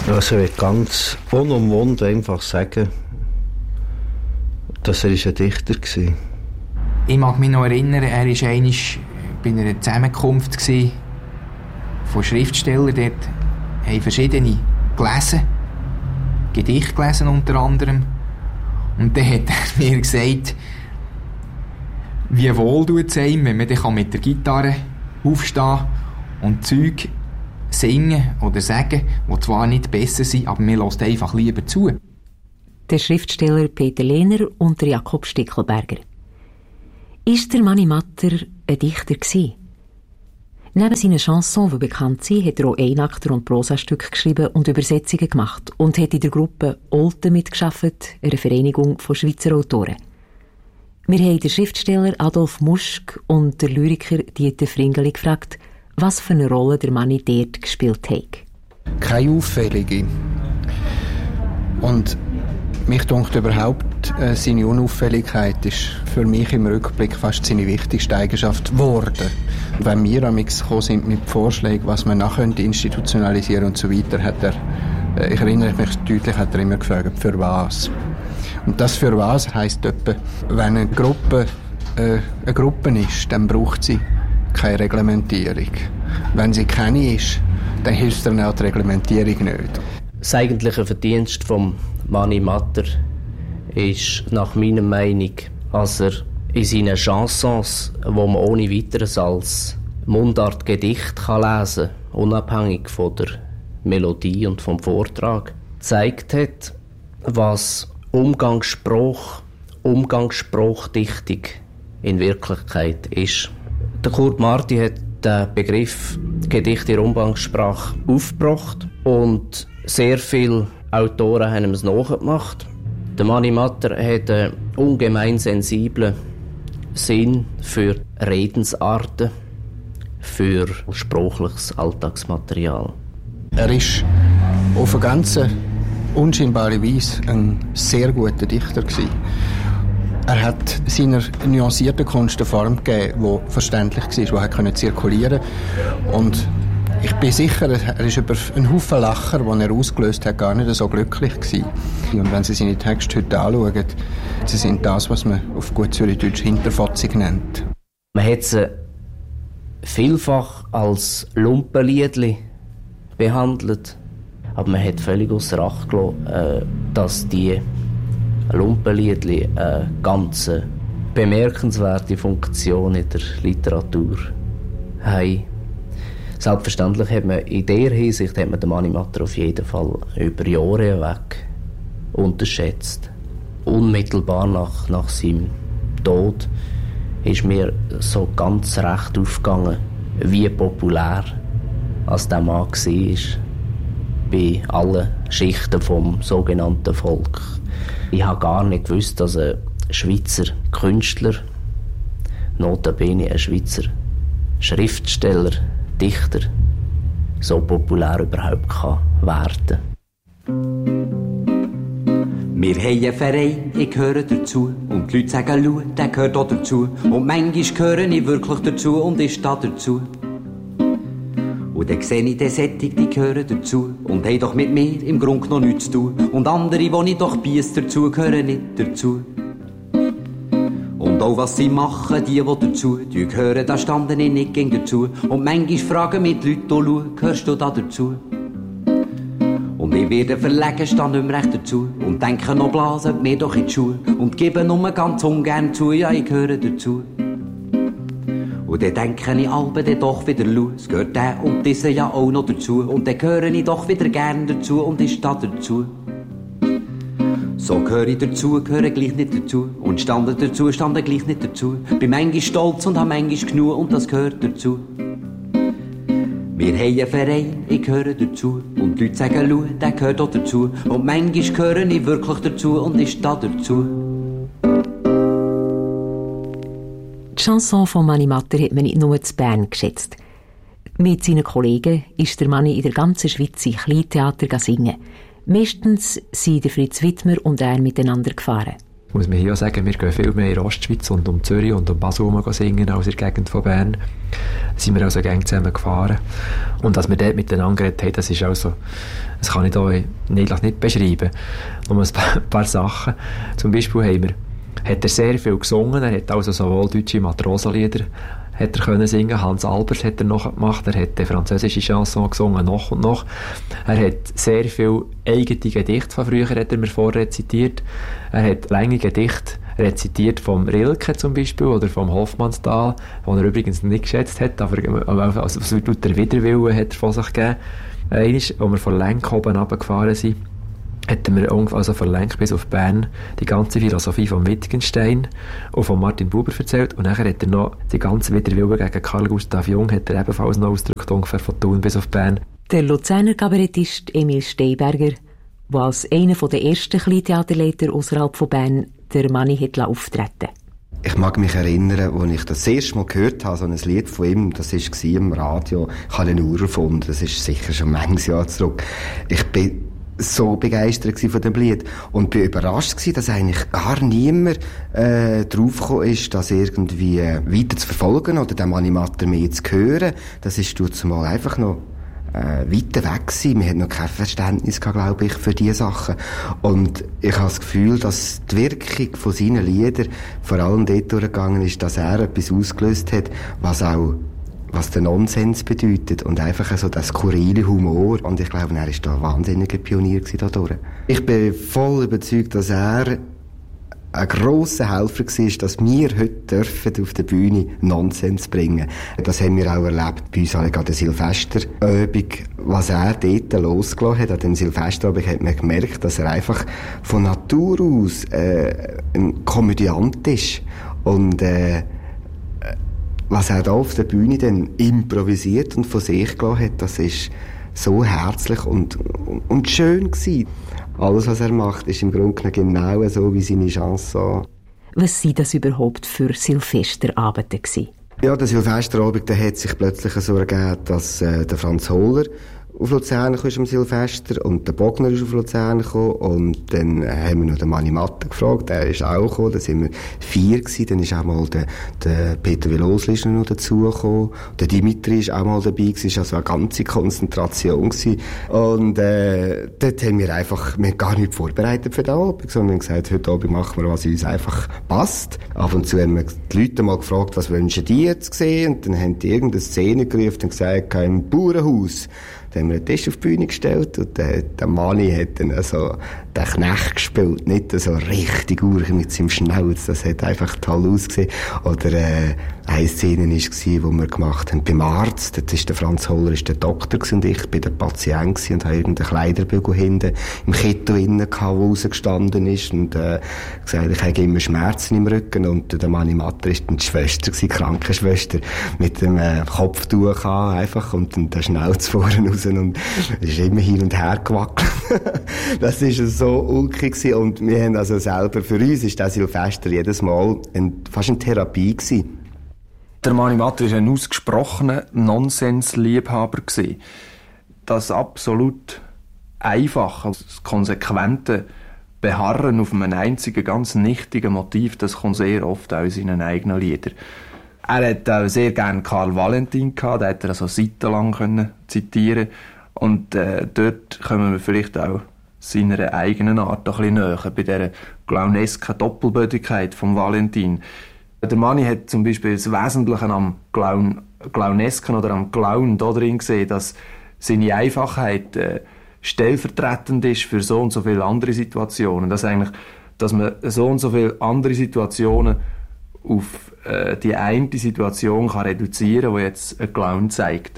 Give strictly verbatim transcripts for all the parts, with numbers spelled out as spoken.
Also ich will ganz unumwunden einfach sagen, dass er ein Dichter war. Ich mag mich noch erinnern, er war einmal bei einer Zusammenkunft von Schriftstellern. Dort haben verschiedene gelesen, Gedichte gelesen unter anderem. Und dann hat er mir gesagt, wie wohl tut es einem, wenn man dann mit der Gitarre aufstehen und Zeug singen oder sagen, die zwar nicht besser sind, aber man hört einfach lieber zu. Der Schriftsteller Peter Lehner und der Jakob Stickelberger. Ist der Mani Matter ein Dichter gewesen? Neben seinen Chansons, die bekannt sind, hat er auch Einakter und Prosastücke geschrieben und Übersetzungen gemacht und hat in der Gruppe Olten mitgearbeitet, einer Vereinigung von Schweizer Autoren. Wir haben den Schriftsteller Adolf Muschk und den Lyriker Dieter Fringeli gefragt, was für eine Rolle der Mani dort gespielt hat. Keine auffällige. Und mich dunkt überhaupt, äh, seine Unauffälligkeit ist für mich im Rückblick fast seine wichtigste Eigenschaft geworden. Und wenn wir amix gekommen sind mit Vorschlägen, was man nachher institutionalisieren und so weiter, hat er, äh, ich erinnere mich deutlich, hat er immer gefragt, für was. Und das für was heisst etwa, wenn eine Gruppe äh, eine Gruppe ist, dann braucht sie keine Reglementierung. Wenn sie keine ist, dann hilft dann auch die Reglementierung nicht. Das eigentliche Verdienst vom Mani Matter ist nach meiner Meinung, dass er in seinen Chansons, die man ohne weiteres als Mundartgedicht lesen kann, unabhängig von der Melodie und vom Vortrag, gezeigt hat, was Umgangsspruch, Umgangsspruchdichtung in Wirklichkeit ist. Der Kurt Marti hat den Begriff Gedicht in Umgangssprache aufgebracht und sehr viele Autoren haben es nachgemacht. Der Mani Matter hat einen ungemein sensiblen Sinn für Redensarten, für sprachliches Alltagsmaterial. Er ist auf eine ganz unscheinbare Weise ein sehr guter Dichter gewesen. Er hat seiner nuancierten Kunst eine Form gegeben, die verständlich war, die zirkulieren konnte. Und ich bin sicher, er ist über einen Haufen Lacher, die er ausgelöst hat, gar nicht so glücklich gewesen. Und wenn Sie seine Texte heute anschauen, sie sind das, was man auf gut Zürichdeutsch Hinterfotzig nennt. Man hat sie vielfach als Lumpenliedli behandelt, aber man hat völlig ausser Acht gelassen, dass die Lumpenliedli eine ganz bemerkenswerte Funktion in der Literatur haben. Selbstverständlich hat man in dieser Hinsicht hat man den Mani Matter auf jeden Fall über Jahre hinweg unterschätzt. Unmittelbar nach, nach seinem Tod ist mir so ganz recht aufgegangen, wie populär als der Mann war bei allen Schichten vom sogenannten Volk. Ich habe gar nicht gewusst, dass ein Schweizer Künstler, notabene ein Schweizer Schriftsteller, Dichter, so populär überhaupt kann werden. Wir haben einen Verein, ich gehöre dazu. Und die Leute sagen, schau, der gehört auch dazu. Und manchmal gehöre ich wirklich dazu und ich stehe dazu. Und dann sehe ich den Sättig, die gehören dazu. Und haben doch mit mir im Grunde noch nichts zu tun. Und andere, die ich doch biess dazu, gehören nicht dazu. Und auch was sie machen, die, die dazu, die gehören, da standen ich nicht gegen dazu. Und manchmal fragen mich die Leute, oh, schau, gehörst du da dazu? Und ich werde verlegen, stehe nicht mehr recht dazu. Und denke noch, blasen mir doch in die Schuhe. Und gebe nur ganz ungern zu, ja, ich gehöre dazu. Und dann denke ich alle dann doch wieder, schau, es gehört der und dieser ja auch noch dazu. Und dann gehöre ich doch wieder gern dazu und ich stehe dazu. So gehöre ich dazu, gehöre gleich nicht dazu. Und stande dazu, stande gleich nicht dazu. Bin manchmal stolz und hab manchmal genug und das gehört dazu. Wir haben einen Verein, ich gehöre dazu. Und die Leute sagen, schau, der gehört auch dazu. Und manchmal gehöre ich wirklich dazu und ich stehe dazu. Die Chanson von Mani Matter hat man nicht nur zu Bern geschätzt. Mit seinen Kollegen ist der Mani in der ganzen Schweiz in Kleintheater singen. Meistens sind der Fritz Wittmer und er miteinander gefahren. muss man hier auch sagen, wir gehen viel mehr in der Ostschweiz und um Zürich und um Basel herum singen als in der Gegend von Bern. Da sind wir also gerne zusammen gefahren. Und dass wir dort miteinander geredet haben, das ist also, das kann ich hier nicht, nicht beschreiben. Nur ein paar, ein paar Sachen. Zum Beispiel haben wir, hat er sehr viel gesungen, er hat also sowohl deutsche Matrosenlieder hat er können singen. Hans Albers hat er noch gemacht. Er hat die französische Chanson gesungen, noch und noch. Er hat sehr viel eigene Gedichte von früher, hat er mir vorrezitiert. Er hat lange Gedichte rezitiert vom Rilke zum Beispiel oder vom Hofmannsthal, den er übrigens nicht geschätzt hat, aber also, also, der Widerwillen hat er von sich gegeben. Einmal, als wir von Lenk oben runtergefahren sind, hat er mir also von Lenk bis auf Bern die ganze Philosophie von Wittgenstein und von Martin Buber erzählt. Und nachher hat er noch die ganze Widerwillen gegen Carl Gustav Jung hat er ebenfalls noch ausgedrückt, ungefähr von Thun bis auf Bern. Der Luzerner Kabarettist Emil Steinberger, der als einer der ersten Kleintheaterleiter außerhalb von Bern der Manni hat auftreten. Ich mag mich erinnern, als ich das erste Mal gehört habe, so ein Lied von ihm, das war im Radio, ich habe den Uhr erfunden, das ist sicher schon manches Jahr zurück. Ich bin so begeistert von dem Lied und bin überrascht gewesen, dass eigentlich gar niemand äh, draufgekommen ist, das irgendwie äh, weiter zu verfolgen oder dem Animator mehr zu hören. Das ist zumal einfach noch äh, weiter weg gewesen. Wir hatten noch kein Verständnis gehabt, glaube ich, für diese Sachen. Und ich habe das Gefühl, dass die Wirkung von seinen Liedern vor allem dort durchgegangen ist, dass er etwas ausgelöst hat, was auch was der Nonsens bedeutet und einfach so das skurrile Humor. Und ich glaube, er war da ein wahnsinniger Pionier dadurch. Ich bin voll überzeugt, dass er ein grosser Helfer war, dass wir heute dürfen auf der Bühne Nonsens bringen. Das haben wir auch erlebt bei uns alle an der Silvesterübung. Was er dort losgelassen hat, an dem Silvesterabend, hat man gemerkt, dass er einfach von Natur aus äh, ein Komödiant ist. Und äh, was er da auf der Bühne dann improvisiert und von sich gelassen hat, das ist so herzlich und, und, und schön gewesen. Alles, was er macht, ist im Grunde genau so wie seine Chanson. Was sind das überhaupt für Silvesterabende gewesen? Ja, der Silvesterabend, der hat sich plötzlich so ergeben, dass äh, der Franz Hohler auf Luzern kam am Silvester und der Bogner ist auf Luzern gekommen und dann haben wir noch den Manni Matter gefragt, der ist auch gekommen, dann sind wir vier gewesen, dann ist auch mal der, der Peter Velosli noch dazugekommen, der Dimitri ist auch mal dabei gewesen, es war also eine ganze Konzentration gewesen. Und äh, dort haben wir einfach, wir haben gar nicht vorbereitet für den Abend, sondern gesagt, heute Abend machen wir, was uns einfach passt. Ab und zu haben wir die Leute mal gefragt, was wünschen die jetzt sehen, und dann haben die irgendeine Szene gerufen und gesagt, im Bauernhaus. Dann haben wir einen Tisch auf die Bühne gestellt und der, der Manni hat dann also den Knecht gespielt, nicht so richtig urig mit seinem Schnauz, das hat einfach toll ausgesehen. Oder äh, eine Szene war, wo wir gemacht haben beim Arzt, das ist der Franz Hohler, ist der Doktor und ich bin der Patient und habe irgendeinen Kleiderbügel hinten im Kittel innen gehabt, der rausgestanden ist und äh, gesagt, ich habe immer Schmerzen im Rücken und der Manni Matter ist dann die Schwester gewesen, die Krankenschwester, mit dem äh, Kopftuch an, einfach und dann der Schnauz vorne raus und es ist immer hin und her gewackelt. Das ist so ulkig gewesen. Und wir haben also selber, für uns ist das Silvester jedes Mal ein, fast eine Therapie gewesen. Der Manni Matter war ein ausgesprochener Nonsensliebhaber gewesen. Das absolut einfache, das konsequente Beharren auf einem einzigen, ganz nichtigen Motiv, das kommt sehr oft auch in seinen eigenen Liedern. Er hat auch sehr gerne Karl Valentin gehabt, den hat er also seitenlang können zitieren. Und äh, dort kommen wir vielleicht auch seiner eigenen Art ein bisschen näher, bei dieser clownesken Doppelbödigkeit von Valentin. Der Manni hat zum Beispiel das Wesentliche am Clown, Clownesken oder am Clown da drin gesehen, dass seine Einfachheit äh, stellvertretend ist für so und so viele andere Situationen. Dass, eigentlich, dass man so und so viele andere Situationen auf äh, die eine Situation kann reduzieren kann, die jetzt ein Clown zeigt.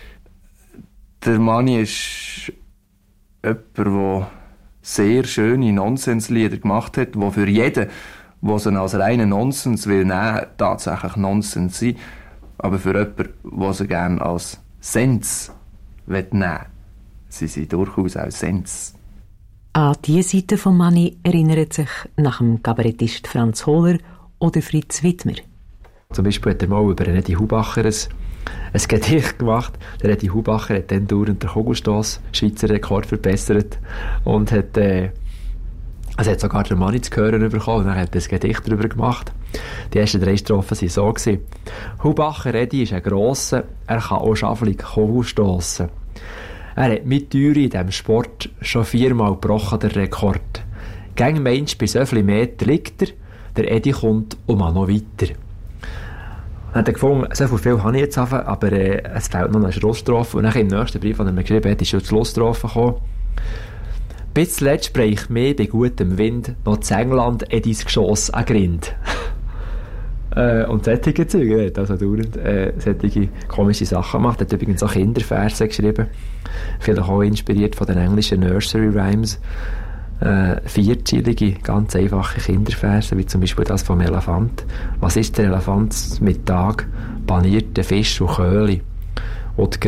Der Manni ist jemand, der sehr schöne Nonsenslieder gemacht hat, die für jeden, der sie als reinen Nonsens will nehmen, tatsächlich Nonsens sind, aber für jemanden, der sie gerne als Sens will nehmen, sie sind durchaus auch Sens. An diese Seite von Manni erinnert sich nach dem Kabarettist Franz Hohler oder Fritz Wittmer. Zum Beispiel hat er mal über Eddie Hubacher ein, ein Gedicht gemacht. Der Eddie Hubacher hat dann dauernd den Kugelstoss, Schweizer Rekord verbessert und hat äh, Es hat sogar der Mann zu hören bekommen und dann hat er ein Gedicht darüber gemacht. Die ersten drei Strophen waren so gewesen. Hubacher Edi ist ein Grosser, er kann auch schaffelig Kohl stossen. Er hat mit Teuer in diesem Sport schon viermal gebrochen, der Rekord. Gäng meinst, bei so vielen Meter liegt er, der Edi kommt und man noch weiter. Dann hat er gefunden, so viel habe ich jetzt anfangen, aber äh, es fehlt noch eine Schlussstrophe. Und dann im nächsten Brief, den er mir geschrieben hat, ist schon die Schlussstrophe gekommen. Bis zuletzt spreche ich mehr bei gutem Wind noch zu England Edis Geschoss an Grind. äh, und solche Züge, er hat also dauernd äh, solche komische Sachen gemacht. Er hat übrigens auch Kinderverse geschrieben, vielleicht auch inspiriert von den englischen Nursery Rhymes. Äh, vierzeilige, ganz einfache Kinderverse, wie zum Beispiel das vom Elefant. Was ist der Elefant mit Tag? Panierte Fisch und Köhli. Und